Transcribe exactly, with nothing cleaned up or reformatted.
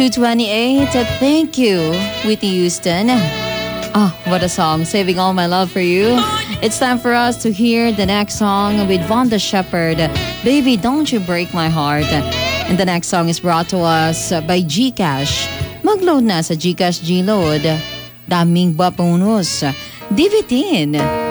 two twenty-eight, Thank You, Whitney Houston. Ah, what a song, Saving All My Love for You. It's time for us to hear the next song with Vonda Shepherd, Baby Don't You Break My Heart. And the next song is brought to us by Gcash. Mag-load na sa Gcash G-Load. Daming bonus. D V ten.